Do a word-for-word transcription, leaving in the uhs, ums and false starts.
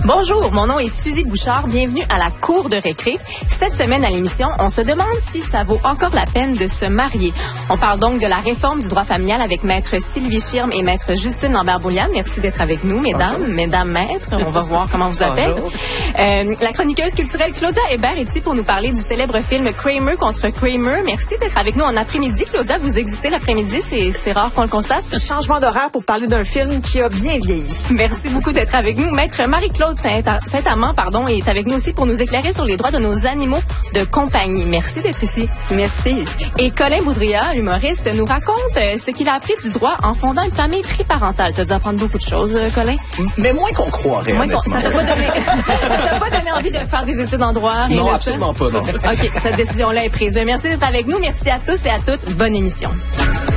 Bonjour, mon nom est Suzy Bouchard. Bienvenue à la cour de récré. Cette semaine à l'émission, on se demande si ça vaut encore la peine de se marier. On parle donc de la réforme du droit familial avec maître Sylvie Schirm et maître Justine Lambert-Boulian. Merci d'être avec nous, mesdames, Bonjour. mesdames maîtres. On va voir comment vous appelle. Euh, la chroniqueuse culturelle Claudia Hébert est ici pour nous parler du célèbre film Kramer contre Kramer. Merci d'être avec nous en après-midi. Claudia, vous existez l'après-midi, c'est, c'est rare qu'on le constate. Changement d'horaire pour parler d'un film qui a bien vieilli. Merci beaucoup d'être avec nous. Maître Marie-Claude Saint-Amand, pardon, est avec nous aussi pour nous éclairer sur les droits de nos animaux de compagnie. Merci d'être ici. Merci. Et Colin Boudria, l'humoriste, nous raconte ce qu'il a appris du droit en fondant une famille triparentale. Tu as dû apprendre beaucoup de choses, Colin. Mais moins qu'on croirait, moins qu'on, ça t'a pas donné, ça t'a pas donné envie de faire des études en droit? Non, absolument pas, non. OK, cette décision-là est prise. Merci d'être avec nous. Merci à tous et à toutes. Bonne émission.